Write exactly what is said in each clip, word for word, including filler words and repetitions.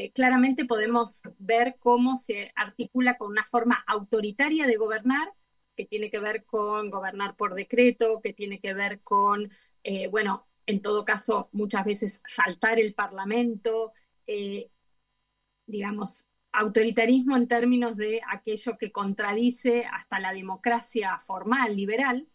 eh, claramente podemos ver cómo se articula con una forma autoritaria de gobernar, que tiene que ver con gobernar por decreto, que tiene que ver con, eh, bueno, en todo caso, muchas veces saltar el Parlamento, eh, digamos, autoritarismo en términos de aquello que contradice hasta la democracia formal, liberal,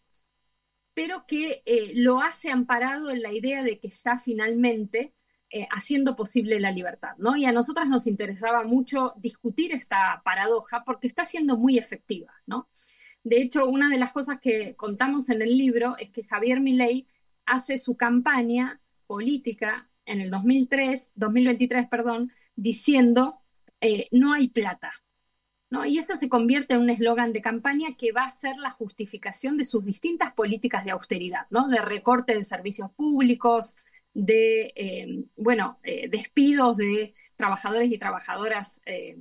pero que eh, lo hace amparado en la idea de que está finalmente eh, haciendo posible la libertad, ¿no? Y a nosotras nos interesaba mucho discutir esta paradoja porque está siendo muy efectiva, ¿no? De hecho, una de las cosas que contamos en el libro es que Javier Milei hace su campaña política en el dos mil tres, dos mil veintitrés, perdón, diciendo eh, no hay plata, ¿no? Y eso se convierte en un eslogan de campaña que va a ser la justificación de sus distintas políticas de austeridad, ¿no? De recorte de servicios públicos, de, eh, bueno, eh, despidos de trabajadores y trabajadoras eh,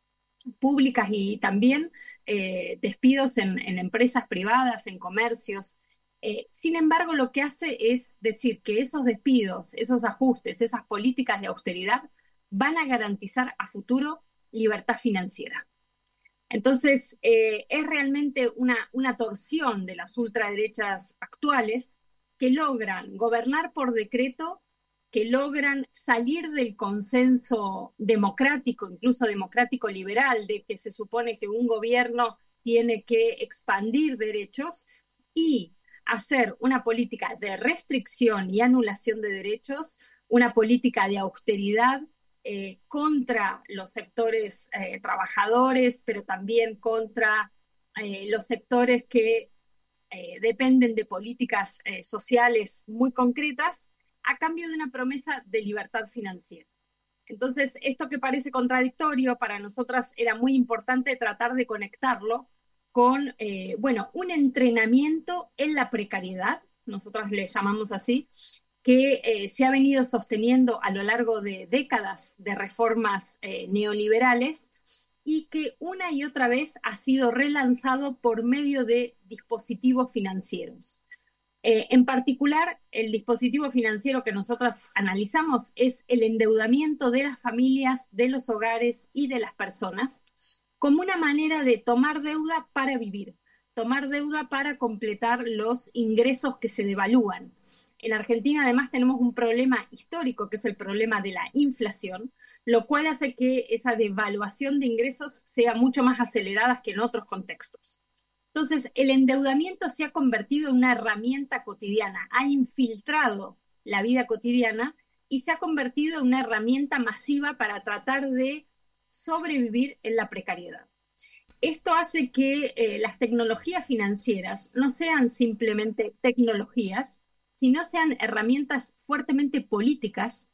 públicas y también eh, despidos en, en empresas privadas, en comercios. Eh, sin embargo, lo que hace es decir que esos despidos, esos ajustes, esas políticas de austeridad van a garantizar a futuro libertad financiera. Entonces, eh, es realmente una, una torsión de las ultraderechas actuales que logran gobernar por decreto, que logran salir del consenso democrático, incluso democrático liberal, de que se supone que un gobierno tiene que expandir derechos y hacer una política de restricción y anulación de derechos, una política de austeridad eh, contra los sectores eh, trabajadores, pero también contra eh, los sectores que eh, dependen de políticas eh, sociales muy concretas, a cambio de una promesa de libertad financiera. Entonces, esto que parece contradictorio, para nosotras era muy importante tratar de conectarlo con, eh, bueno, un entrenamiento en la precariedad, nosotras le llamamos así, que eh, se ha venido sosteniendo a lo largo de décadas de reformas eh, neoliberales y que una y otra vez ha sido relanzado por medio de dispositivos financieros. Eh, en particular, el dispositivo financiero que nosotras analizamos es el endeudamiento de las familias, de los hogares y de las personas, como una manera de tomar deuda para vivir, tomar deuda para completar los ingresos que se devalúan. En Argentina, además, tenemos un problema histórico, que es el problema de la inflación, lo cual hace que esa devaluación de ingresos sea mucho más acelerada que en otros contextos. Entonces, el endeudamiento se ha convertido en una herramienta cotidiana, ha infiltrado la vida cotidiana y se ha convertido en una herramienta masiva para tratar de sobrevivir en la precariedad. Esto hace que eh, las tecnologías financieras no sean simplemente tecnologías, sino sean herramientas fuertemente políticas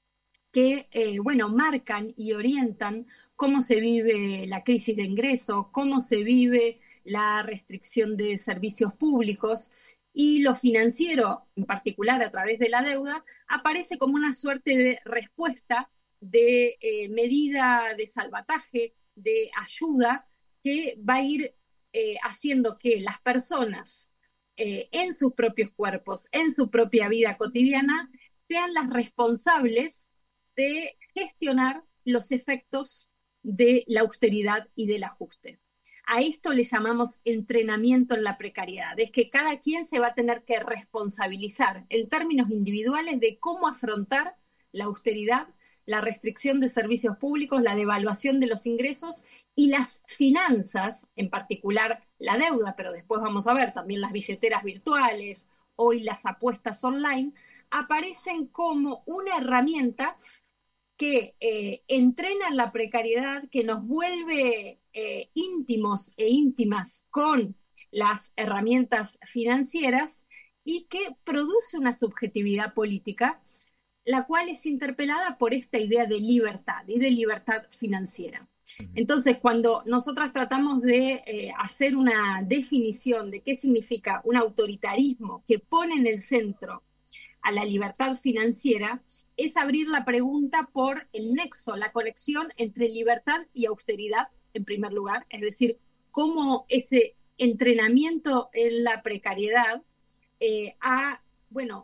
que, eh, bueno, marcan y orientan cómo se vive la crisis de ingresos, cómo se vive la restricción de servicios públicos, y lo financiero, en particular a través de la deuda, aparece como una suerte de respuesta, de eh, medida de salvataje, de ayuda, que va a ir eh, haciendo que las personas eh, en sus propios cuerpos, en su propia vida cotidiana, sean las responsables de gestionar los efectos de la austeridad y del ajuste. A esto le llamamos entrenamiento en la precariedad. Es que cada quien se va a tener que responsabilizar en términos individuales de cómo afrontar la austeridad, la restricción de servicios públicos, la devaluación de los ingresos y las finanzas, en particular la deuda, pero después vamos a ver también las billeteras virtuales, hoy las apuestas online, aparecen como una herramienta que eh, entrena en la precariedad, que nos vuelve eh, íntimos e íntimas con las herramientas financieras y que produce una subjetividad política, la cual es interpelada por esta idea de libertad y de libertad financiera. Entonces, cuando nosotras tratamos de eh, hacer una definición de qué significa un autoritarismo que pone en el centro a la libertad financiera, es abrir la pregunta por el nexo, la conexión entre libertad y austeridad, en primer lugar, es decir, cómo ese entrenamiento en la precariedad eh, ha, bueno,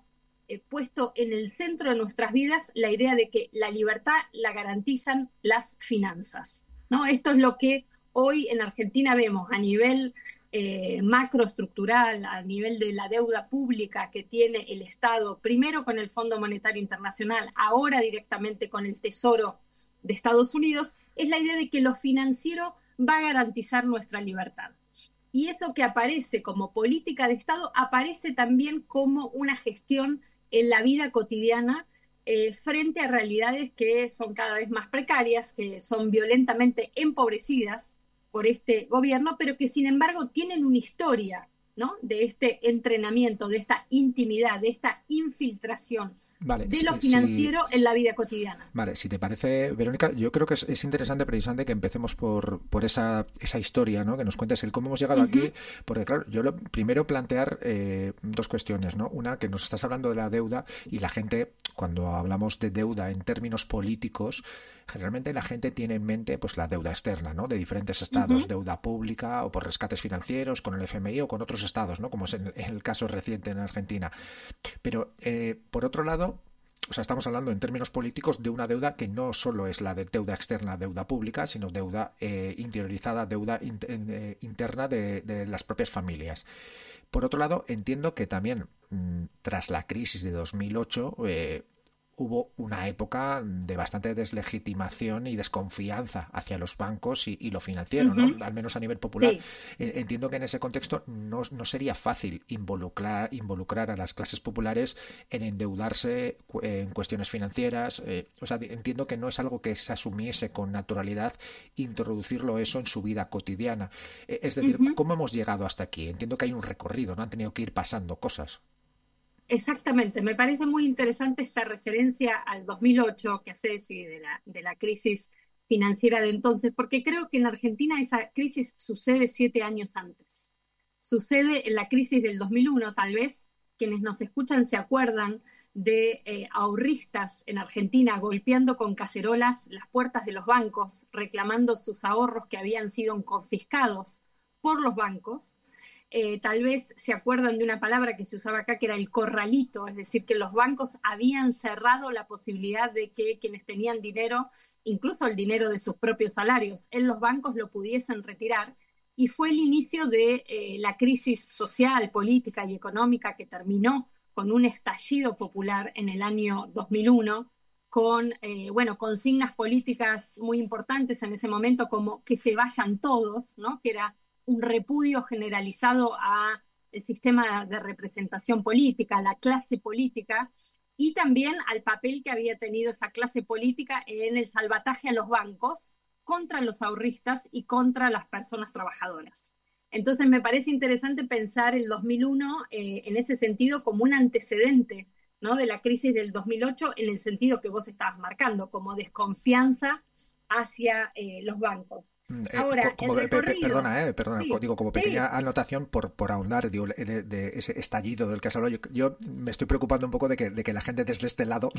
eh, puesto en el centro de nuestras vidas la idea de que la libertad la garantizan las finanzas, ¿no? Esto es lo que hoy en Argentina vemos a nivel eh, macroestructural, a nivel de la deuda pública que tiene el Estado, primero con el Fondo Monetario Internacional, ahora directamente con el Tesoro de Estados Unidos, es la idea de que lo financiero va a garantizar nuestra libertad. Y eso que aparece como política de Estado aparece también como una gestión en la vida cotidiana eh, frente a realidades que son cada vez más precarias, que son violentamente empobrecidas por este gobierno, pero que sin embargo tienen una historia, ¿no? De este entrenamiento, de esta intimidad, de esta infiltración Vale, de si, lo si, financiero en la vida cotidiana. vale, si te parece, Verónica, yo creo que es, es interesante precisamente que empecemos por, por esa, esa historia, ¿no? Que nos cuentes el cómo hemos llegado Uh-huh, aquí, porque claro, yo lo primero plantear eh, dos cuestiones, ¿no? Una, que nos estás hablando de la deuda y la gente, cuando hablamos de deuda en términos políticos, generalmente la gente tiene en mente pues la deuda externa, ¿no? De diferentes estados, uh-huh, deuda pública o por rescates financieros con el F M I o con otros estados, ¿no? Como es en, en el caso reciente en Argentina. Pero, eh, por otro lado, o sea, estamos hablando en términos políticos de una deuda que no solo es la de deuda externa, deuda pública, sino deuda eh, interiorizada, deuda in, eh, interna de, de las propias familias. Por otro lado, entiendo que también mmm, tras la crisis de dos mil ocho eh, hubo una época de bastante deslegitimación y desconfianza hacia los bancos y, y lo financiero, ¿no? uh-huh. Al menos a nivel popular. Sí, Eh, entiendo que en ese contexto no, no sería fácil involucrar, involucrar a las clases populares en endeudarse cu- en cuestiones financieras. Eh, o sea, entiendo que no es algo que se asumiese con naturalidad introducirlo eso en su vida cotidiana. Eh, es decir, uh-huh. ¿cómo hemos llegado hasta aquí? Entiendo que hay un recorrido, ¿no? Han tenido que ir pasando cosas. Exactamente, me parece muy interesante esta referencia al dos mil ocho que haces y de la, de la crisis financiera de entonces, porque creo que en Argentina esa crisis sucede siete años antes. Sucede en la crisis del dos mil uno, tal vez quienes nos escuchan se acuerdan de eh, ahorristas en Argentina golpeando con cacerolas las puertas de los bancos, reclamando sus ahorros que habían sido confiscados por los bancos. Eh, tal vez se acuerdan de una palabra que se usaba acá que era el corralito, es decir, que los bancos habían cerrado la posibilidad de que quienes tenían dinero, incluso el dinero de sus propios salarios, en los bancos lo pudiesen retirar. Y fue el inicio de eh, la crisis social, política y económica que terminó con un estallido popular en el año dos mil uno, con eh, bueno, consignas políticas muy importantes en ese momento como que se vayan todos, ¿no? Que era un repudio generalizado a el sistema de representación política, a la clase política, y también al papel que había tenido esa clase política en el salvataje a los bancos contra los ahorristas y contra las personas trabajadoras. Entonces me parece interesante pensar el dos mil uno eh, en ese sentido como un antecedente, ¿no? De la crisis del dos mil ocho en el sentido que vos estabas marcando, como desconfianza hacia eh, los bancos. Eh, Ahora, el como, pe, pe, recorrido, perdona, eh, perdona, sí, digo, como sí, pequeña anotación por, por ahondar digo, de, de ese estallido del que has hablado, yo, yo me estoy preocupando un poco de que, de que la gente desde este lado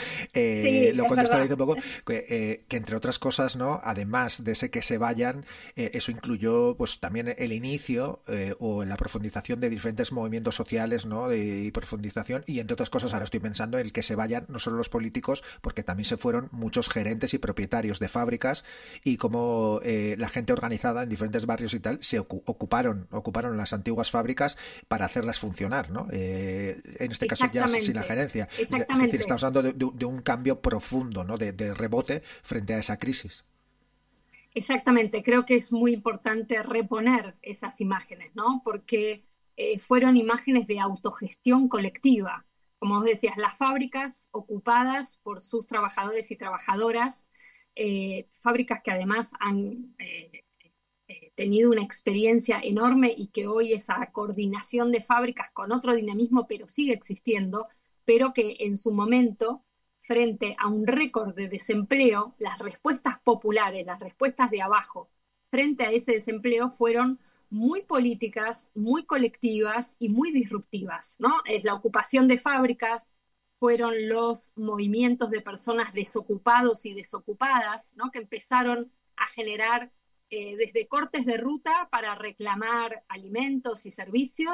eh, sí, lo es contextualice verdad. un poco, que, eh, que entre otras cosas, ¿no? Además de ese que se vayan, eh, eso incluyó pues también el inicio eh, o la profundización de diferentes movimientos sociales, ¿no? De, y profundización, y entre otras cosas ahora estoy pensando en el que se vayan no solo los políticos, porque también se fueron muchos gerentes y propietarios de fábricas y como eh, la gente organizada en diferentes barrios y tal se ocuparon ocuparon las antiguas fábricas para hacerlas funcionar, ¿no? Eh, en este caso ya sin la Exactamente, gerencia. Es decir, exactamente, estamos hablando de, de, de un cambio profundo, ¿no? De, de rebote frente a esa crisis. exactamente. Creo que es muy importante reponer esas imágenes, ¿no? Porque eh, fueron imágenes de autogestión colectiva. Como vos decías, las fábricas ocupadas por sus trabajadores y trabajadoras, eh, fábricas que además han eh, eh, tenido una experiencia enorme y que hoy esa coordinación de fábricas con otro dinamismo, pero sigue existiendo, pero que en su momento, frente a un récord de desempleo, las respuestas populares, las respuestas de abajo, frente a ese desempleo fueron muy políticas, muy colectivas y muy disruptivas, ¿no? Es la ocupación de fábricas, fueron los movimientos de personas desocupados y desocupadas, ¿no? Que empezaron a generar eh, desde cortes de ruta para reclamar alimentos y servicios,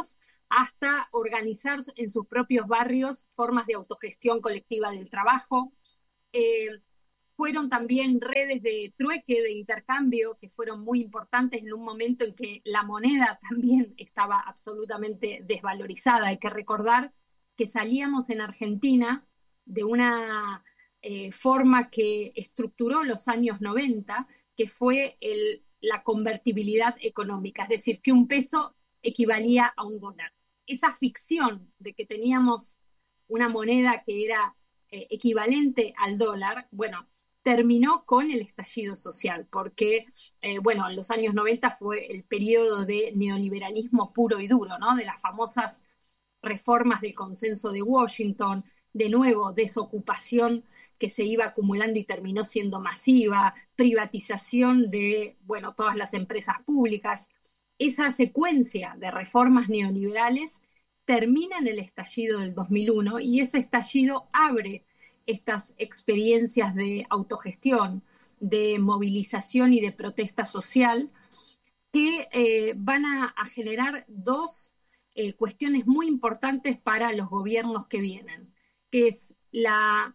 hasta organizar en sus propios barrios formas de autogestión colectiva del trabajo. Eh, fueron también redes de trueque, de intercambio, que fueron muy importantes en un momento en que la moneda también estaba absolutamente desvalorizada. Hay que recordar que salíamos en Argentina de una eh, forma que estructuró los años noventa, que fue el, la convertibilidad económica, es decir, que un peso equivalía a un dólar. Esa ficción de que teníamos una moneda que era eh, equivalente al dólar, bueno, terminó con el estallido social, porque, eh, bueno, en los años noventa fue el periodo de neoliberalismo puro y duro, ¿no? De las famosas reformas del consenso de Washington, de nuevo, desocupación que se iba acumulando y terminó siendo masiva, privatización de, bueno, todas las empresas públicas. Esa secuencia de reformas neoliberales termina en el estallido del dos mil uno y ese estallido abre estas experiencias de autogestión, de movilización y de protesta social que eh, van a, a generar dos eh, cuestiones muy importantes para los gobiernos que vienen, que es la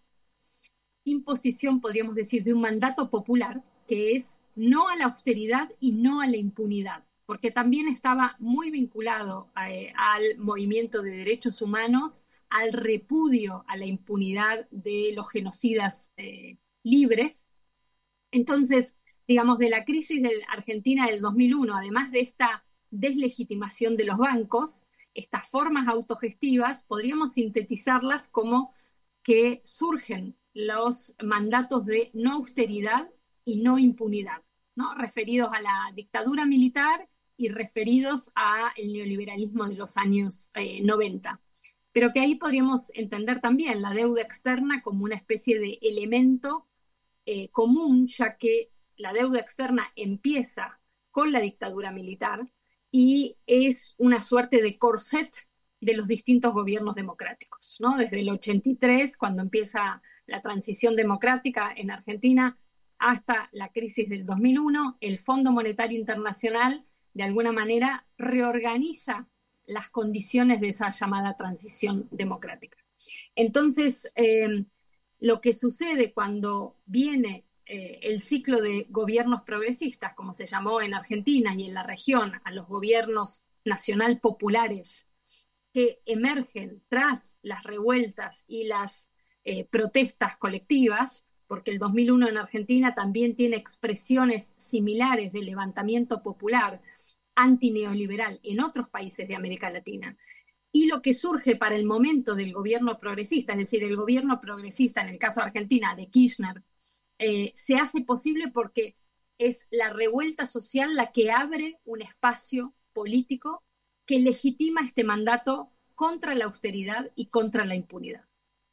imposición, podríamos decir, de un mandato popular, que es no a la austeridad y no a la impunidad, porque también estaba muy vinculado a, eh, al movimiento de derechos humanos, al repudio a la impunidad de los genocidas eh, libres. Entonces, digamos, de la crisis de Argentina del dos mil uno, además de esta deslegitimación de los bancos, estas formas autogestivas, podríamos sintetizarlas como que surgen los mandatos de no austeridad y no impunidad, ¿no? Referidos a la dictadura militar y referidos al neoliberalismo de los años eh, noventa. Pero que ahí podríamos entender también la deuda externa como una especie de elemento eh, común, ya que la deuda externa empieza con la dictadura militar y es una suerte de corset de los distintos gobiernos democráticos, ¿no? Desde el ochenta y tres, cuando empieza la transición democrática en Argentina, hasta la crisis del dos mil uno, el Fondo Monetario Internacional de alguna manera reorganiza las condiciones de esa llamada transición democrática. Entonces, eh, lo que sucede cuando viene eh, el ciclo de gobiernos progresistas, como se llamó en Argentina y en la región, a los gobiernos nacional populares que emergen tras las revueltas y las eh, protestas colectivas, porque el dos mil uno en Argentina también tiene expresiones similares de levantamiento popular antineoliberal en otros países de América Latina. Y lo que surge para el momento del gobierno progresista, es decir, el gobierno progresista, en el caso de Argentina, de Kirchner, eh, se hace posible porque es la revuelta social la que abre un espacio político que legitima este mandato contra la austeridad y contra la impunidad.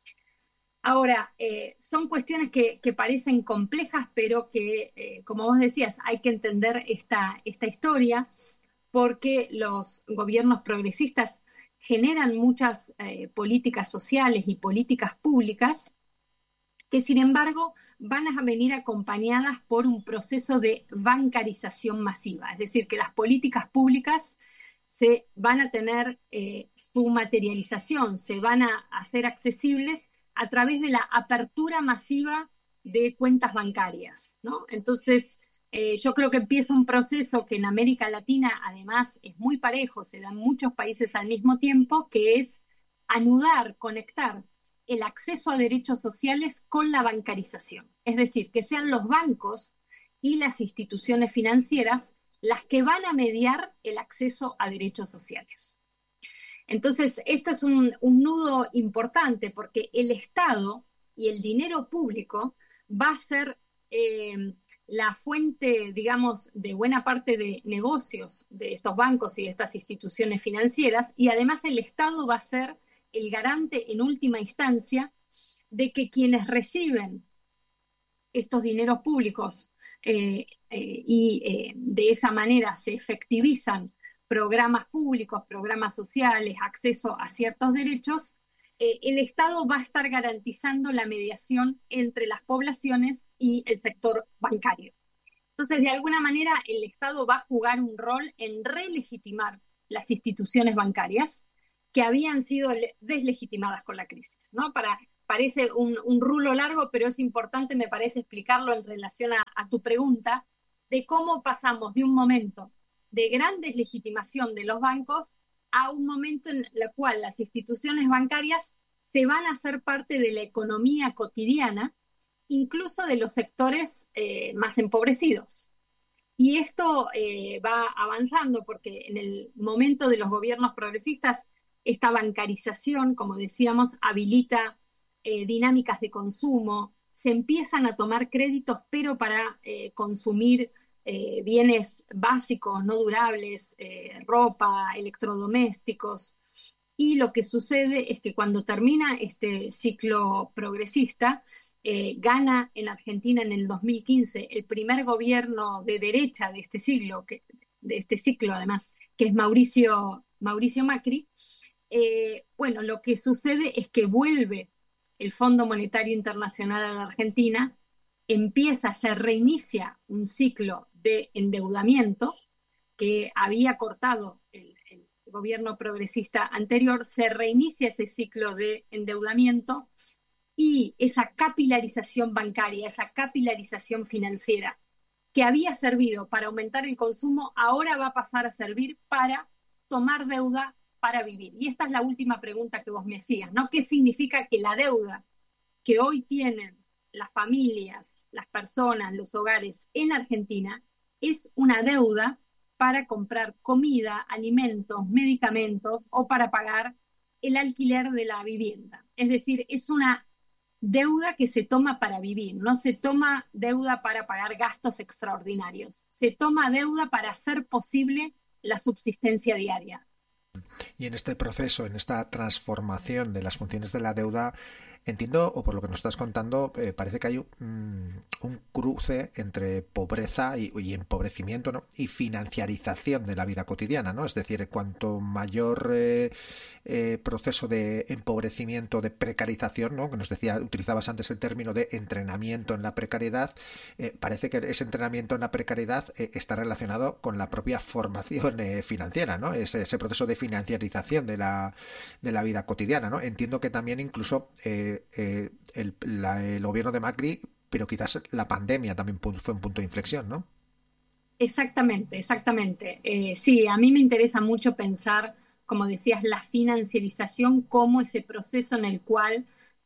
Ahora, eh, son cuestiones que, que parecen complejas, pero que, eh, como vos decías, hay que entender esta, esta historia, porque los gobiernos progresistas generan muchas eh, políticas sociales y políticas públicas que, sin embargo, van a venir acompañadas por un proceso de bancarización masiva, es decir, que las políticas públicas se van a tener eh, su materialización, se van a hacer accesibles a través de la apertura masiva de cuentas bancarias, ¿no? Entonces, eh, yo creo que empieza un proceso que en América Latina, además, es muy parejo, se da en muchos países al mismo tiempo, que es anudar, conectar el acceso a derechos sociales con la bancarización. Es decir, que sean los bancos y las instituciones financieras las que van a mediar el acceso a derechos sociales. Entonces, esto es un, un nudo importante porque el Estado y el dinero público va a ser eh, la fuente, digamos, de buena parte de negocios de estos bancos y de estas instituciones financieras, y además el Estado va a ser el garante en última instancia de que quienes reciben estos dineros públicos eh, eh, y eh, de esa manera se efectivizan programas públicos, programas sociales, acceso a ciertos derechos, eh, el Estado va a estar garantizando la mediación entre las poblaciones y el sector bancario. Entonces, de alguna manera, el Estado va a jugar un rol en relegitimar las instituciones bancarias que habían sido deslegitimadas con la crisis, ¿no? Para, parece un, un rulo largo, pero es importante, me parece, explicarlo en relación a, a tu pregunta, de cómo pasamos de un momento de gran deslegitimación de los bancos a un momento en el cual las instituciones bancarias se van a hacer parte de la economía cotidiana, incluso de los sectores eh, más empobrecidos. Y esto eh, va avanzando porque en el momento de los gobiernos progresistas, esta bancarización, como decíamos, habilita eh, dinámicas de consumo, se empiezan a tomar créditos, pero para eh, consumir eh, bienes básicos, no durables, eh, ropa, electrodomésticos. Y lo que sucede es que cuando termina este ciclo progresista, eh, gana en Argentina en el dos mil quince el primer gobierno de derecha de este siglo, que, de este ciclo además, que es Mauricio, Mauricio Macri. Eh, bueno, lo que sucede es que vuelve el Fondo Monetario Internacional a la Argentina, empieza, se reinicia un ciclo de endeudamiento que había cortado el, el gobierno progresista anterior, se reinicia ese ciclo de endeudamiento y esa capilarización bancaria, esa capilarización financiera que había servido para aumentar el consumo, ahora va a pasar a servir para tomar deuda para vivir. Y esta es la última pregunta que vos me hacías, ¿no? ¿Qué significa que la deuda que hoy tienen las familias, las personas, los hogares en Argentina es una deuda para comprar comida, alimentos, medicamentos o para pagar el alquiler de la vivienda? Es decir, es una deuda que se toma para vivir, no se toma deuda para pagar gastos extraordinarios, se toma deuda para hacer posible la subsistencia diaria. Y en este proceso, en esta transformación de las funciones de la deuda, entiendo, o por lo que nos estás contando, eh, parece que hay un, un cruce entre pobreza y, y empobrecimiento, ¿no? Y financiarización de la vida cotidiana, ¿no? Es decir, cuanto mayor eh, eh, proceso de empobrecimiento, de precarización, ¿no? Que nos decía, utilizabas antes el término de entrenamiento en la precariedad, eh, parece que ese entrenamiento en la precariedad eh, está relacionado con la propia formación eh, financiera, ¿no? Ese, ese proceso de financiarización de la, de la vida cotidiana, ¿no? Entiendo que también incluso eh, Eh, el, la, el gobierno de Macri, pero quizás la pandemia también fue un punto de inflexión, ¿no? Exactamente, exactamente. Eh, sí, a mí me interesa mucho pensar, como decías, la financiarización como ese proceso en el cual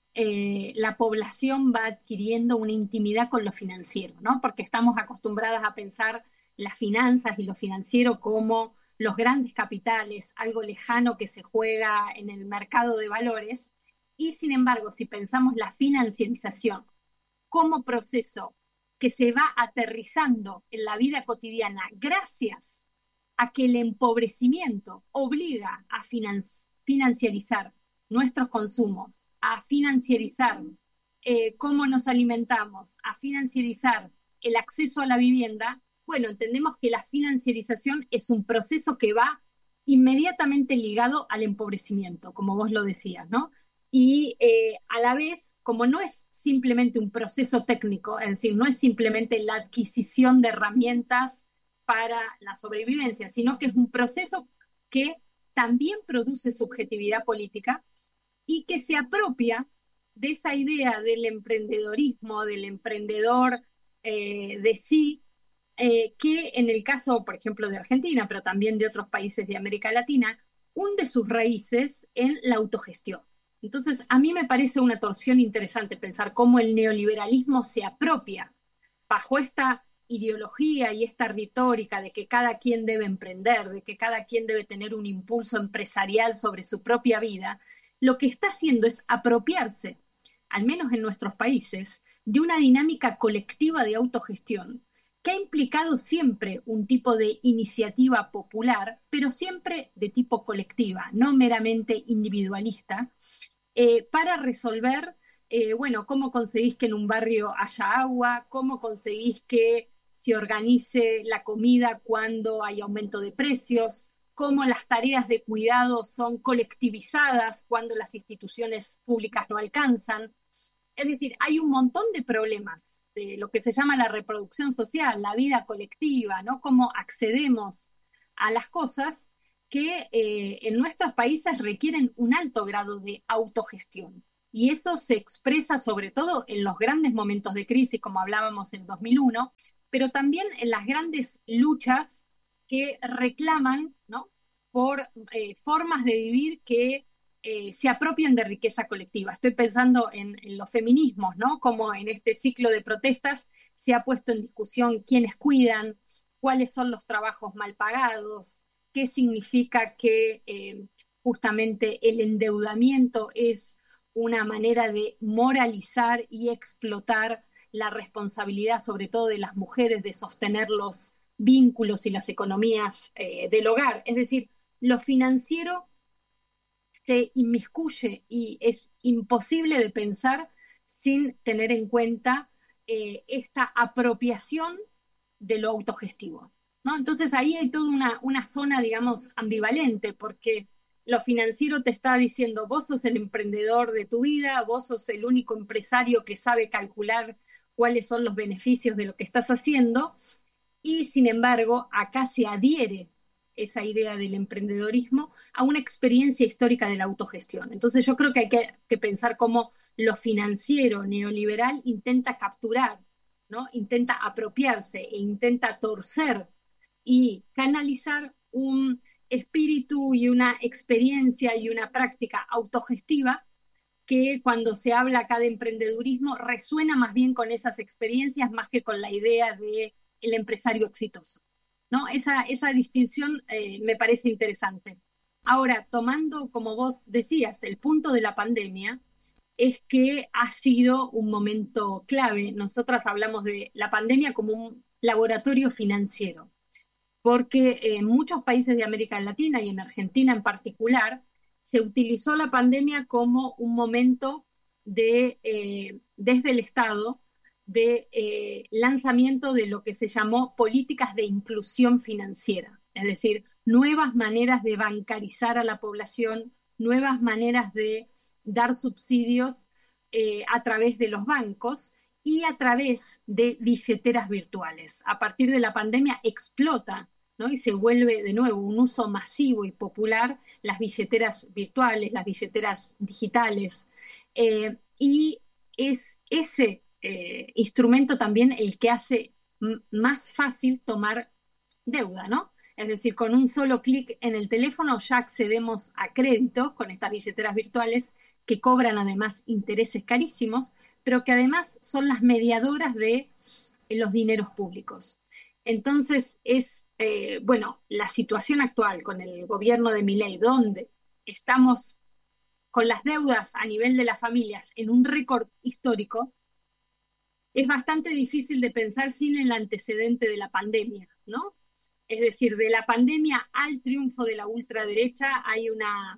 eh, la población va adquiriendo una intimidad con lo financiero, ¿no? Porque estamos acostumbradas a pensar las finanzas y lo financiero como los grandes capitales, algo lejano que se juega en el mercado de valores. Y sin embargo, si pensamos la financiarización como proceso que se va aterrizando en la vida cotidiana gracias a que el empobrecimiento obliga a financi- financiarizar nuestros consumos, a financiarizar eh, cómo nos alimentamos, a financiarizar el acceso a la vivienda, bueno, entendemos que la financiarización es un proceso que va inmediatamente ligado al empobrecimiento, como vos lo decías, ¿no? Y eh, a la vez, como no es simplemente un proceso técnico, es decir, no es simplemente la adquisición de herramientas para la sobrevivencia, sino que es un proceso que también produce subjetividad política y que se apropia de esa idea del emprendedorismo, del emprendedor eh, de sí, eh, que en el caso, por ejemplo, de Argentina, pero también de otros países de América Latina, hunde sus raíces en la autogestión. Entonces, a mí me parece una torsión interesante pensar cómo el neoliberalismo se apropia bajo esta ideología y esta retórica de que cada quien debe emprender, de que cada quien debe tener un impulso empresarial sobre su propia vida. Lo que está haciendo es apropiarse, al menos en nuestros países, de una dinámica colectiva de autogestión que ha implicado siempre un tipo de iniciativa popular, pero siempre de tipo colectiva, no meramente individualista, eh, para resolver, eh, bueno, cómo conseguís que en un barrio haya agua, cómo conseguís que se organice la comida cuando hay aumento de precios, cómo las tareas de cuidado son colectivizadas cuando las instituciones públicas no alcanzan. Es decir, hay un montón de problemas de lo que se llama la reproducción social, la vida colectiva, ¿no? Cómo accedemos a las cosas que eh, en nuestros países requieren un alto grado de autogestión. Y eso se expresa sobre todo en los grandes momentos de crisis, como hablábamos en dos mil uno, pero también en las grandes luchas que reclaman, ¿no?, por eh, formas de vivir que eh, se apropian de riqueza colectiva. Estoy pensando en, en los feminismos, ¿no? Como en este ciclo de protestas se ha puesto en discusión quiénes cuidan, cuáles son los trabajos mal pagados, qué significa que eh, justamente el endeudamiento es una manera de moralizar y explotar la responsabilidad, sobre todo de las mujeres, de sostener los vínculos y las economías eh, del hogar. Es decir, lo financiero se inmiscuye y es imposible de pensar sin tener en cuenta eh, esta apropiación de lo autogestivo, ¿no? Entonces ahí hay toda una, una zona, digamos, ambivalente, porque lo financiero te está diciendo, vos sos el emprendedor de tu vida, vos sos el único empresario que sabe calcular cuáles son los beneficios de lo que estás haciendo, y sin embargo, acá se adhiere esa idea del emprendedorismo a una experiencia histórica de la autogestión. Entonces yo creo que hay que, que pensar cómo lo financiero neoliberal intenta capturar, ¿no?, intenta apropiarse e intenta torcer y canalizar un espíritu y una experiencia y una práctica autogestiva que cuando se habla acá de emprendedurismo resuena más bien con esas experiencias más que con la idea de el empresario exitoso, ¿no? Esa, esa distinción eh, me parece interesante. Ahora, tomando, como vos decías, el punto de la pandemia, es que ha sido un momento clave. Nosotras hablamos de la pandemia como un laboratorio financiero, porque en muchos países de América Latina y en Argentina en particular, se utilizó la pandemia como un momento de, eh, desde el Estado, de eh, lanzamiento de lo que se llamó políticas de inclusión financiera, es decir, nuevas maneras de bancarizar a la población, nuevas maneras de dar subsidios eh, a través de los bancos y a través de billeteras virtuales. A partir de la pandemia explota, ¿no?, y se vuelve de nuevo un uso masivo y popular las billeteras virtuales, las billeteras digitales, eh, y es ese eh, instrumento también el que hace más fácil tomar deuda, ¿no? Es decir, con un solo clic en el teléfono ya accedemos a créditos con estas billeteras virtuales que cobran además intereses carísimos, pero que además son las mediadoras de los dineros públicos. Entonces es, eh, bueno, la situación actual con el gobierno de Milei, donde estamos con las deudas a nivel de las familias en un récord histórico, es bastante difícil de pensar sin el antecedente de la pandemia, ¿no? Es decir, de la pandemia al triunfo de la ultraderecha hay una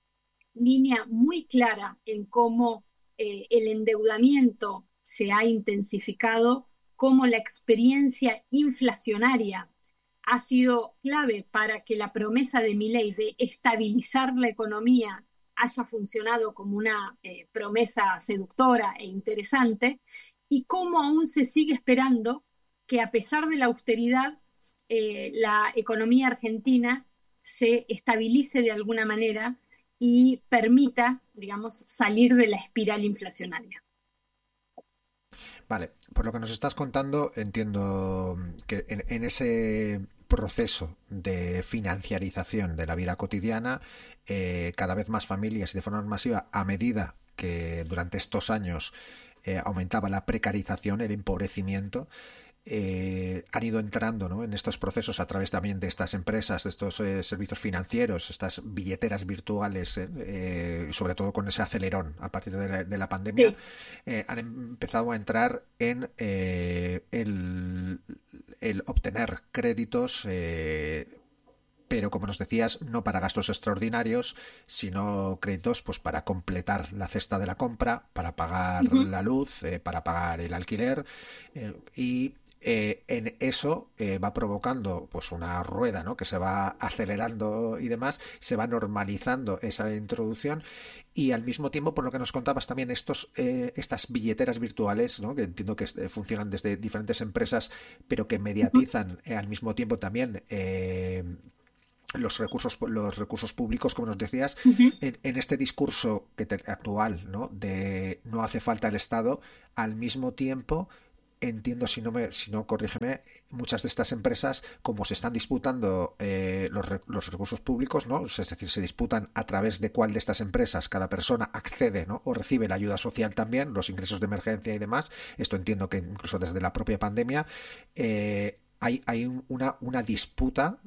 línea muy clara en cómo eh, el endeudamiento se ha intensificado, cómo la experiencia inflacionaria ha sido clave para que la promesa de Milei de estabilizar la economía haya funcionado como una eh, promesa seductora e interesante, y cómo aún se sigue esperando que a pesar de la austeridad, eh, la economía argentina se estabilice de alguna manera y permita, digamos, salir de la espiral inflacionaria. Vale, por lo que nos estás contando, entiendo que en, en ese proceso de financiarización de la vida cotidiana, eh, cada vez más familias y de forma masiva, a medida que durante estos años eh, aumentaba la precarización, el empobrecimiento, eh, han ido entrando, ¿no?, en estos procesos a través también de estas empresas, de estos eh, servicios financieros, estas billeteras virtuales, eh, eh, sobre todo con ese acelerón a partir de la, de la pandemia, Sí. eh, han empezado a entrar en eh, el, el obtener créditos, eh, pero como nos decías, no para gastos extraordinarios, sino créditos pues para completar la cesta de la compra, para pagar Uh-huh. la luz, eh, para pagar el alquiler, eh, y eh, en eso eh, va provocando pues una rueda, ¿no?, que se va acelerando y demás, se va normalizando esa introducción, y al mismo tiempo, por lo que nos contabas también, estos eh, estas billeteras virtuales, ¿no?, que entiendo que eh, funcionan desde diferentes empresas, pero que Uh-huh. mediatizan eh, al mismo tiempo también eh, los recursos los recursos públicos, como nos decías, Ujú. en, en este discurso que te, actual, ¿no? De no hace falta el Estado, al mismo tiempo entiendo, si no me, si no corrígeme, muchas de estas empresas, como se están disputando eh, los, los recursos públicos, ¿no? Es decir, se disputan a través de cuál de estas empresas cada persona accede, ¿no? O recibe la ayuda social también, los ingresos de emergencia y demás. Esto entiendo que incluso desde la propia pandemia eh, hay, hay una, una disputa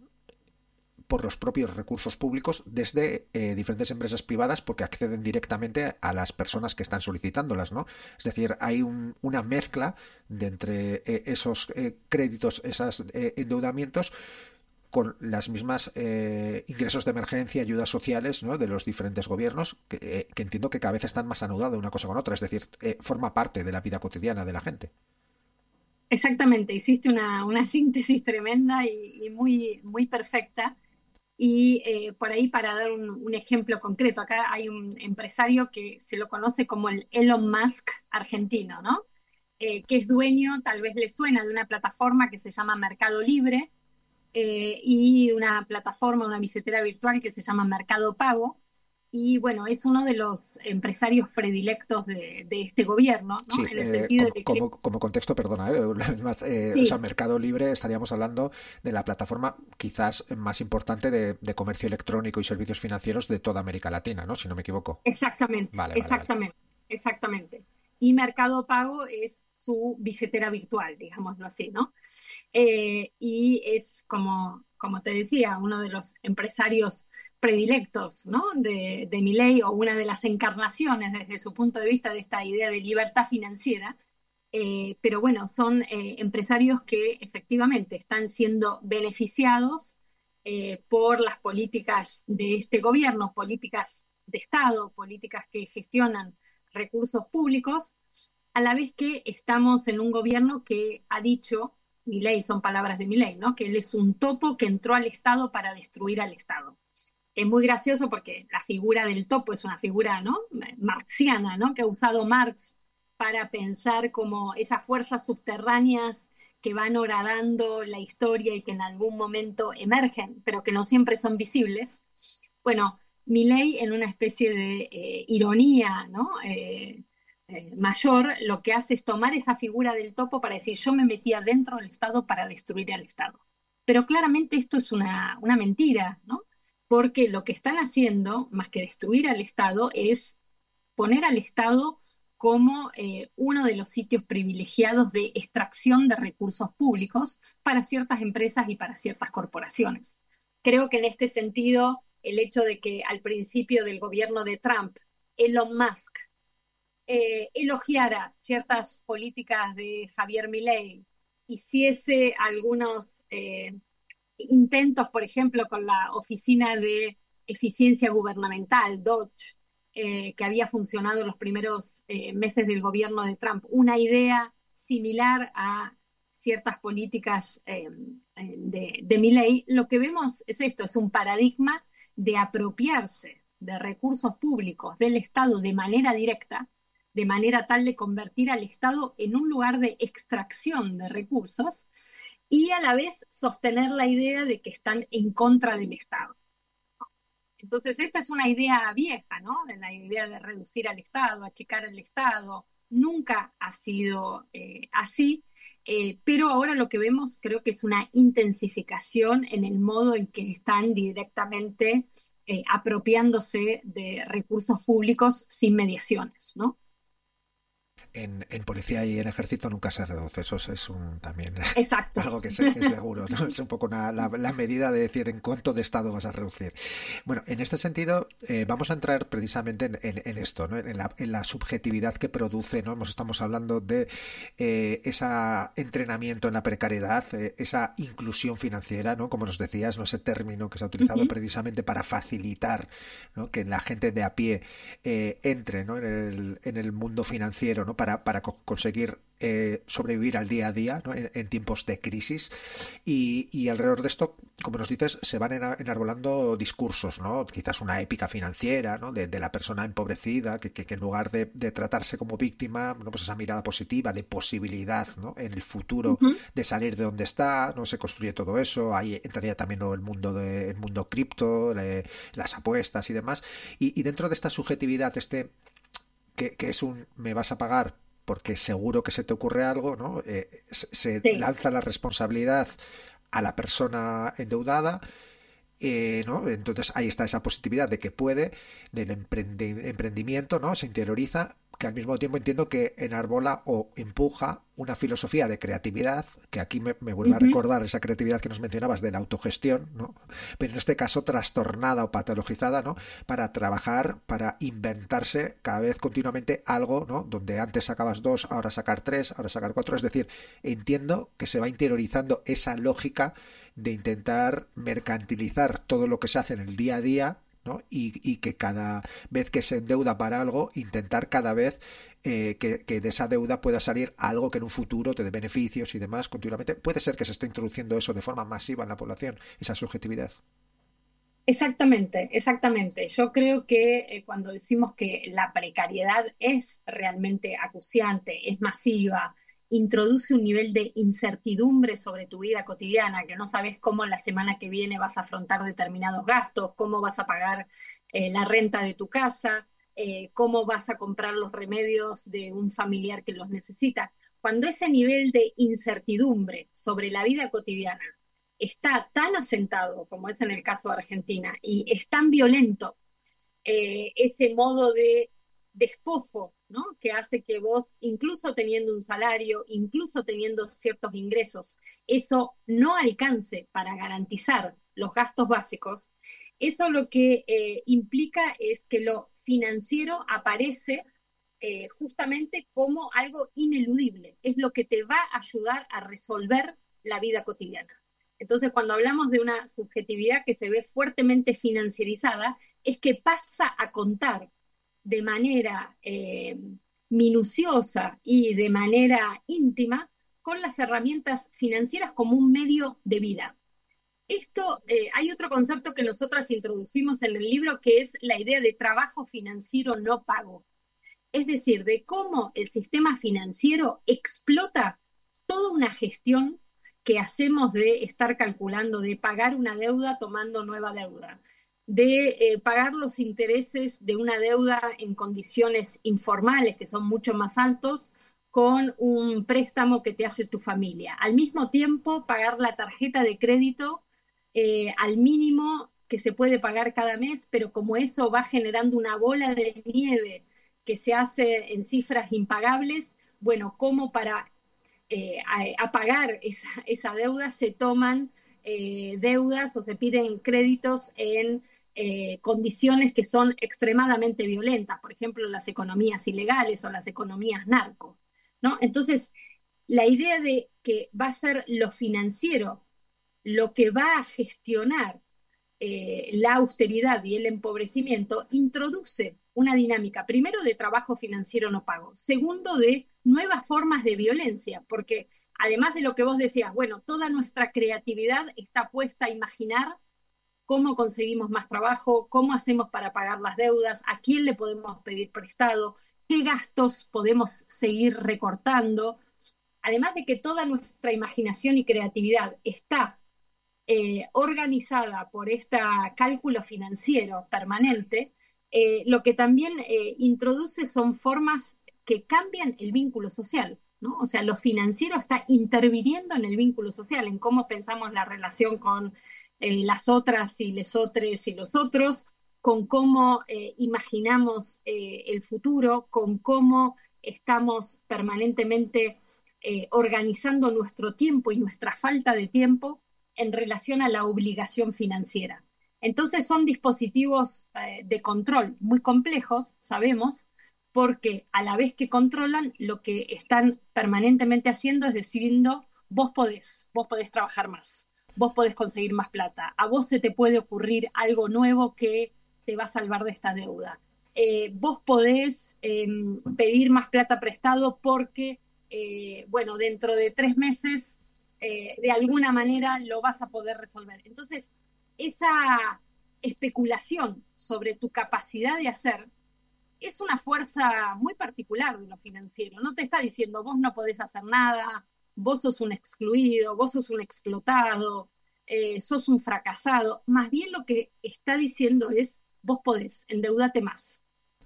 por los propios recursos públicos desde eh, diferentes empresas privadas porque acceden directamente a las personas que están solicitándolas, ¿no? Es decir, hay un, una mezcla de entre eh, esos eh, créditos, esos eh, endeudamientos con las mismas eh, ingresos de emergencia, ayudas sociales, ¿no? De los diferentes gobiernos que, eh, que entiendo que cada vez están más anudadas una cosa con otra, es decir, eh, forma parte de la vida cotidiana de la gente. Exactamente, hiciste una, una síntesis tremenda y, y muy, muy perfecta. Y eh, por ahí, para dar un, un ejemplo concreto, acá hay un empresario que se lo conoce como el Elon Musk argentino, ¿no? Eh, que es dueño, tal vez le suena, de una plataforma que se llama Mercado Libre, eh, y una plataforma, una billetera virtual que se llama Mercado Pago. Y bueno, es uno de los empresarios predilectos de, de este gobierno, ¿no? Sí, En el eh, sentido como, de que como, como contexto, perdona, eh, más, eh, o sea, sí, Mercado Libre estaríamos hablando de la plataforma quizás más importante de, de comercio electrónico y servicios financieros de toda América Latina, ¿no? Si no me equivoco. exactamente, Vale, vale, vale. exactamente, exactamente. Y Mercado Pago es su billetera virtual, digámoslo así, ¿no? Eh, y es, como, como te decía, uno de los empresarios predilectos, ¿no? de, de Milei, o una de las encarnaciones desde su punto de vista de esta idea de libertad financiera. Eh, pero bueno, son eh, empresarios que efectivamente están siendo beneficiados eh, por las políticas de este gobierno, políticas de Estado, políticas que gestionan recursos públicos, a la vez que estamos en un gobierno que ha dicho, Milei, son palabras de Milei, ¿no? Que él es un topo que entró al Estado para destruir al Estado. Es muy gracioso porque la figura del topo es una figura, ¿no? Marxiana, ¿no? Que ha usado Marx para pensar como esas fuerzas subterráneas que van horadando la historia y que en algún momento emergen, pero que no siempre son visibles. Bueno, Milei, en una especie de eh, ironía, ¿no? Eh, eh, mayor, lo que hace es tomar esa figura del topo para decir: yo me metí adentro del Estado para destruir al Estado. Pero claramente esto es una, una mentira, ¿no? Porque lo que están haciendo, más que destruir al Estado, es poner al Estado como eh, uno de los sitios privilegiados de extracción de recursos públicos para ciertas empresas y para ciertas corporaciones. Creo que en este sentido, el hecho de que al principio del gobierno de Trump, Elon Musk eh, elogiara ciertas políticas de Javier Milei, hiciese algunos eh, intentos, por ejemplo, con la Oficina de Eficiencia Gubernamental, DOGE, eh, que había funcionado en los primeros eh, meses del gobierno de Trump, una idea similar a ciertas políticas eh, de, de Milei. Lo que vemos es esto, es un paradigma de apropiarse de recursos públicos del Estado de manera directa, de manera tal de convertir al Estado en un lugar de extracción de recursos, y a la vez sostener la idea de que están en contra del Estado. Entonces, esta es una idea vieja, ¿no? De la idea de reducir al Estado, achicar al Estado. Nunca ha sido eh, así, eh, pero ahora lo que vemos creo que es una intensificación en el modo en que están directamente eh, apropiándose de recursos públicos sin mediaciones, ¿no? En, en policía y en ejército nunca se reduce, eso es, es un, también Exacto. algo que, sé, que es seguro, ¿no? Es un poco una, la, la medida de decir en cuánto de Estado vas a reducir. Bueno, en este sentido eh, vamos a entrar precisamente en, en, en esto, ¿no? En la, en la subjetividad que produce, ¿no? Estamos hablando de eh, ese entrenamiento en la precariedad, eh, esa inclusión financiera, ¿no? Como nos decías, ¿no? Ese término que se ha utilizado uh-huh. precisamente para facilitar, ¿no? Que la gente de a pie eh, entre, ¿no? en, el, en el mundo financiero, ¿no? para, para co- conseguir eh, sobrevivir al día a día, ¿no? en, en tiempos de crisis. Y, y alrededor de esto, como nos dices, se van ena- enarbolando discursos, ¿no? Quizás una épica financiera, ¿no? de, de la persona empobrecida, que, que, que en lugar de, de tratarse como víctima, ¿no? Pues esa mirada positiva de posibilidad, ¿no? En el futuro Ujú, de salir de donde está, no se construye todo eso. Ahí entraría también, ¿no? el mundo de, el mundo cripto, le- las apuestas y demás. Y, y dentro de esta subjetividad, este que, que es un me vas a pagar porque seguro que se te ocurre algo, ¿no? Eh, se se sí. lanza la responsabilidad a la persona endeudada, eh, ¿no? Entonces ahí está esa positividad de que puede, del emprendi- emprendimiento, ¿no? Se interioriza, que al mismo tiempo entiendo que enarbola o empuja una filosofía de creatividad, que aquí me, me vuelve a Ujú. recordar esa creatividad que nos mencionabas de la autogestión, ¿no? Pero en este caso trastornada o patologizada, ¿no? Para trabajar, para inventarse cada vez continuamente algo, ¿no? Donde antes sacabas dos, ahora sacar tres, ahora sacar cuatro. Es decir, entiendo que se va interiorizando esa lógica de intentar mercantilizar todo lo que se hace en el día a día, ¿no? Y, y que cada vez que se endeuda para algo, intentar cada vez eh, que, que, de esa deuda pueda salir algo que en un futuro te dé beneficios y demás continuamente. Puede ser que se esté introduciendo eso de forma masiva en la población, esa subjetividad. Exactamente, exactamente. Yo creo que eh, cuando decimos que la precariedad es realmente acuciante, es masiva, introduce un nivel de incertidumbre sobre tu vida cotidiana, que no sabes cómo la semana que viene vas a afrontar determinados gastos, cómo vas a pagar eh, la renta de tu casa, eh, cómo vas a comprar los remedios de un familiar que los necesita. Cuando ese nivel de incertidumbre sobre la vida cotidiana está tan asentado, como es en el caso de Argentina, y es tan violento eh, ese modo de despojo, ¿no? Que hace que vos, incluso teniendo un salario, incluso teniendo ciertos ingresos, eso no alcance para garantizar los gastos básicos, eso lo que eh, implica es que lo financiero aparece eh, justamente como algo ineludible, es lo que te va a ayudar a resolver la vida cotidiana. Entonces, cuando hablamos de una subjetividad que se ve fuertemente financierizada, es que pasa a contar de manera eh, minuciosa y de manera íntima con las herramientas financieras como un medio de vida. Esto, eh, hay otro concepto que nosotras introducimos en el libro que es la idea de trabajo financiero no pago. Es decir, de cómo el sistema financiero explota toda una gestión que hacemos de estar calculando, de pagar una deuda tomando nueva deuda, de eh, pagar los intereses de una deuda en condiciones informales, que son mucho más altos, con un préstamo que te hace tu familia. Al mismo tiempo, pagar la tarjeta de crédito eh, al mínimo que se puede pagar cada mes, pero como eso va generando una bola de nieve que se hace en cifras impagables, bueno, como para eh, a, a, pagar esa, esa, deuda se toman eh, deudas o se piden créditos en eh, condiciones que son extremadamente violentas, por ejemplo, las economías ilegales o las economías narco, ¿no? Entonces, la idea de que va a ser lo financiero lo que va a gestionar eh, la austeridad y el empobrecimiento introduce una dinámica, primero, de trabajo financiero no pago, segundo, de nuevas formas de violencia, porque además de lo que vos decías, bueno, toda nuestra creatividad está puesta a imaginar cómo conseguimos más trabajo, cómo hacemos para pagar las deudas, a quién le podemos pedir prestado, qué gastos podemos seguir recortando. Además de que toda nuestra imaginación y creatividad está eh, organizada por este cálculo financiero permanente, eh, lo que también eh, introduce son formas que cambian el vínculo social, ¿no? O sea, lo financiero está interviniendo en el vínculo social, en cómo pensamos la relación con eh, las otras y les otros y los otros, con cómo eh, imaginamos eh, el futuro, con cómo estamos permanentemente eh, organizando nuestro tiempo y nuestra falta de tiempo en relación a la obligación financiera. Entonces son dispositivos eh, de control muy complejos, sabemos, porque a la vez que controlan, lo que están permanentemente haciendo es decidiendo, vos podés, vos podés trabajar más, vos podés conseguir más plata, a vos se te puede ocurrir algo nuevo que te va a salvar de esta deuda. eh, vos podés eh, pedir más plata prestado porque, eh, bueno, dentro de tres meses, eh, de alguna manera lo vas a poder resolver. Entonces, esa especulación sobre tu capacidad de hacer es una fuerza muy particular de lo financiero. No te está diciendo vos no podés hacer nada, vos sos un excluido, vos sos un explotado, eh, sos un fracasado. Más bien lo que está diciendo es vos podés, endeudate más.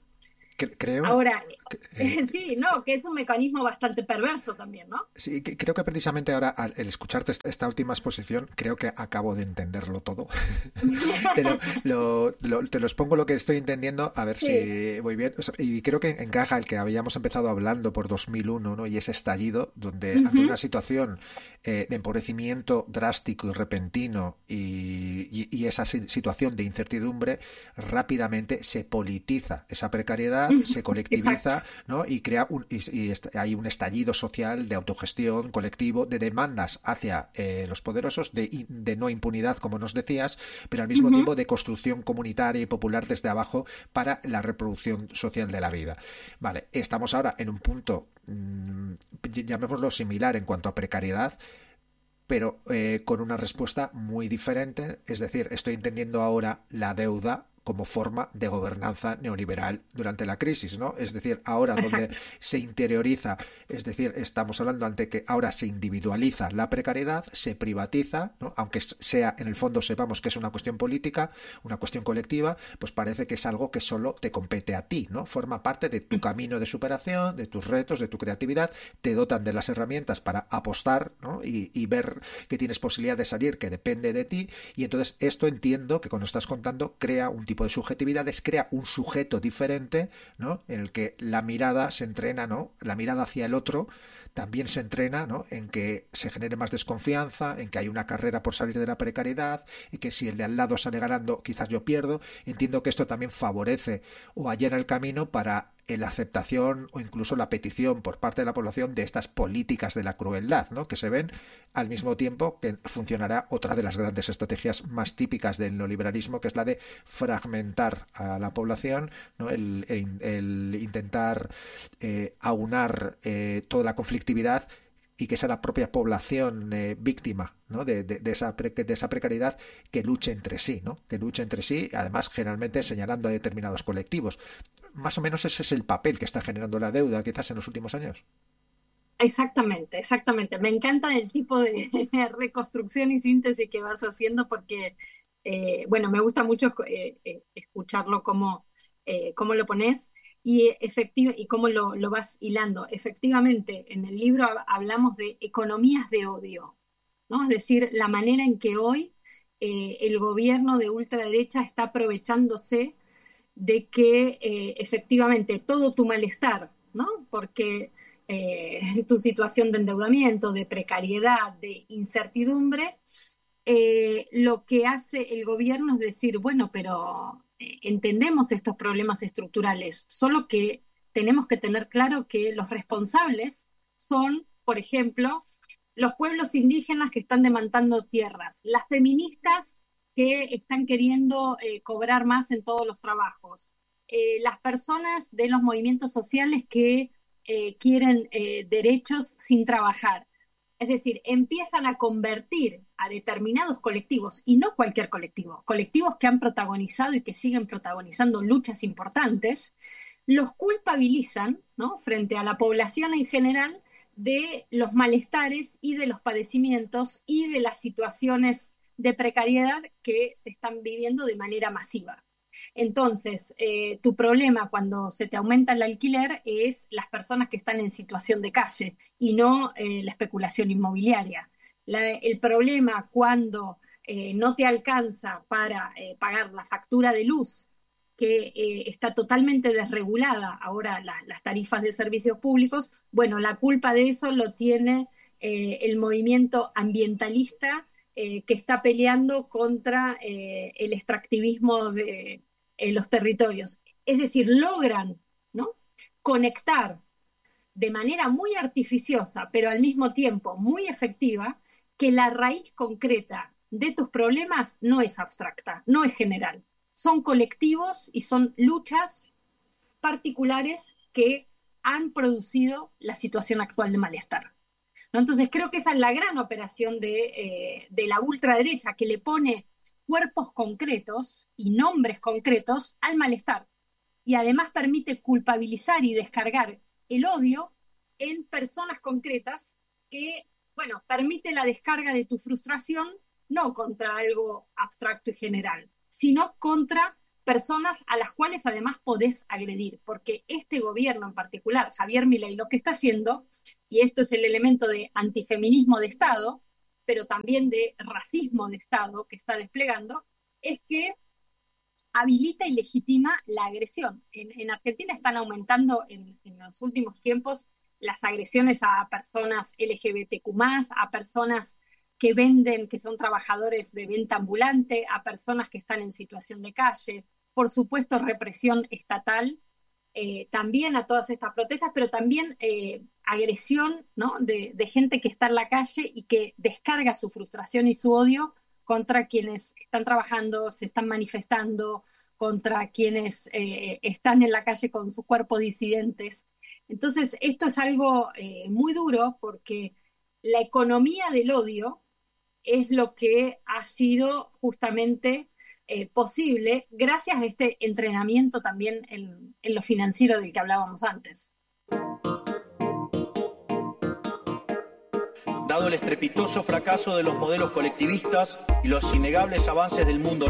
Creo, Ahora, eh, sí, no, que es un mecanismo bastante perverso también, ¿no? sí, que- creo que precisamente ahora, al el escucharte esta, esta última exposición, creo que acabo de entenderlo todo. te, lo, lo- lo- te lo expongo lo que estoy entendiendo, a ver Sí. si voy bien. O sea, y creo que encaja el que habíamos empezado hablando por dos mil uno, ¿no? Y ese estallido, donde ante una Ujú. situación eh, de empobrecimiento drástico y repentino y, y- y esa si- situación de incertidumbre, rápidamente se politiza esa precariedad, Ujú. se Exacto. colectiviza, ¿no? Y crea un, y, y est- hay un estallido social de autogestión colectivo, de demandas hacia eh, los poderosos, de, in- de no impunidad, como nos decías, pero al mismo Ujú. tiempo de construcción comunitaria y popular desde abajo para la reproducción social de la vida. Vale, estamos ahora en un punto, mmm, llamémoslo similar en cuanto a precariedad, pero eh, con una respuesta muy diferente. Es decir, estoy entendiendo ahora la deuda como forma de gobernanza neoliberal durante la crisis, ¿no? Es decir, ahora donde Exacto. se interioriza, es decir, estamos hablando ante que ahora se individualiza la precariedad, se privatiza, ¿no? Aunque sea en el fondo sepamos que es una cuestión política, una cuestión colectiva, pues parece que es algo que solo te compete a ti, ¿no? Forma parte de tu camino de superación, de tus retos, de tu creatividad, te dotan de las herramientas para apostar, ¿no? y, y ver que tienes posibilidad de salir, que depende de ti, y entonces esto entiendo que cuando estás contando crea un tipo de subjetividades, crea un sujeto diferente, ¿no? En el que la mirada se entrena, ¿no? La mirada hacia el otro también se entrena, ¿no? En que se genere más desconfianza, en que hay una carrera por salir de la precariedad, y que si el de al lado sale ganando, quizás yo pierdo. Entiendo que esto también favorece o allana el camino para la aceptación o incluso la petición por parte de la población de estas políticas de la crueldad, ¿no? Que se ven al mismo tiempo que funcionará otra de las grandes estrategias más típicas del neoliberalismo, que es la de fragmentar a la población, ¿no? el, el, el intentar eh, aunar eh, toda la conflictividad y que sea la propia población eh, víctima, ¿no? de, de, de, esa pre, de esa precariedad que luche entre sí, ¿no? que luche entre sí, además generalmente señalando a determinados colectivos. Más o menos ese es el papel que está generando la deuda quizás en los últimos años. Exactamente, exactamente. Me encanta el tipo de reconstrucción y síntesis que vas haciendo porque, eh, bueno, me gusta mucho eh, eh, escucharlo cómo, eh, cómo lo pones y, efecti- y cómo lo, lo vas hilando. Efectivamente, en el libro hab- hablamos de economías de odio, ¿no? Es decir, la manera en que hoy eh, el gobierno de ultraderecha está aprovechándose de que eh, efectivamente todo tu malestar, ¿no? Porque eh, tu situación de endeudamiento, de precariedad, de incertidumbre, eh, lo que hace el gobierno es decir, bueno, pero eh, entendemos estos problemas estructurales, solo que tenemos que tener claro que los responsables son, por ejemplo, los pueblos indígenas que están demandando tierras, las feministas que están queriendo eh, cobrar más en todos los trabajos, eh, las personas de los movimientos sociales que eh, quieren eh, derechos sin trabajar. Es decir, empiezan a convertir a determinados colectivos, y no cualquier colectivo, colectivos que han protagonizado y que siguen protagonizando luchas importantes, los culpabilizan, ¿no? Frente a la población en general de los malestares y de los padecimientos y de las situaciones de precariedad que se están viviendo de manera masiva. Entonces, eh, tu problema cuando se te aumenta el alquiler es las personas que están en situación de calle y no eh, la especulación inmobiliaria. La- el problema cuando eh, no te alcanza para eh, pagar la factura de luz, que eh, está totalmente desregulada ahora la- las tarifas de servicios públicos, bueno, la culpa de eso lo tiene eh, el movimiento ambientalista eh, que está peleando contra eh, el extractivismo de eh, los territorios. Es decir, logran, ¿no? Conectar de manera muy artificiosa, pero al mismo tiempo muy efectiva, que la raíz concreta de tus problemas no es abstracta, no es general. Son colectivos y son luchas particulares que han producido la situación actual de malestar, ¿no? Entonces creo que esa es la gran operación de, eh, de la ultraderecha, que le pone cuerpos concretos y nombres concretos al malestar, y además permite culpabilizar y descargar el odio en personas concretas que, bueno, permite la descarga de tu frustración no contra algo abstracto y general, sino contra personas a las cuales además podés agredir, porque este gobierno en particular, Javier Milei, lo que está haciendo, y esto es el elemento de antifeminismo de Estado, pero también de racismo de Estado que está desplegando, es que habilita y legitima la agresión. En, en Argentina están aumentando en, en los últimos tiempos las agresiones a personas L G B T Q más, a personas que venden, que son trabajadores de venta ambulante, a personas que están en situación de calle, por supuesto represión estatal, eh, también a todas estas protestas, pero también eh, agresión, ¿no? de, de gente que está en la calle y que descarga su frustración y su odio contra quienes están trabajando, se están manifestando, contra quienes eh, están en la calle con sus cuerpos disidentes. Entonces, esto es algo eh, muy duro, porque la economía del odio es lo que ha sido justamente eh, posible gracias a este entrenamiento también en, en lo financiero del que hablábamos antes. Dado el estrepitoso fracaso de los modelos colectivistas y los innegables avances del mundo